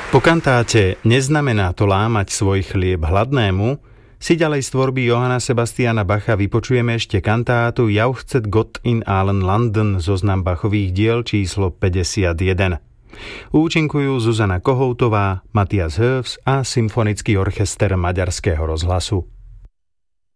Po kantáte Neznamená to lámať svoj chlieb hladnému si ďalej z tvorby Johanna Sebastiana Bacha vypočujeme ešte kantátu Jauchzet Gott in allen Landen, zoznam Bachových diel číslo 51. Účinkujú Zuzana Kohoutová, Matias Höfs a Symfonický orchester Maďarského rozhlasu.